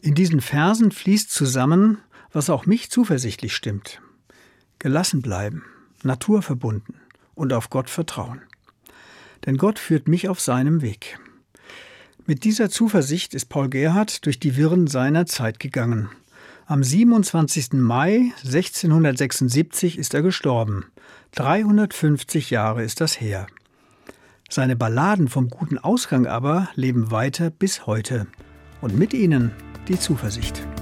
In diesen Versen fließt zusammen, was auch mich zuversichtlich stimmt. Gelassen bleiben, naturverbunden und auf Gott vertrauen. Denn Gott führt mich auf seinem Weg. Mit dieser Zuversicht ist Paul Gerhardt durch die Wirren seiner Zeit gegangen. Am 27. Mai 1676 ist er gestorben. 350 Jahre ist das her. Seine Balladen vom guten Ausgang aber leben weiter bis heute. Und mit ihnen die Zuversicht.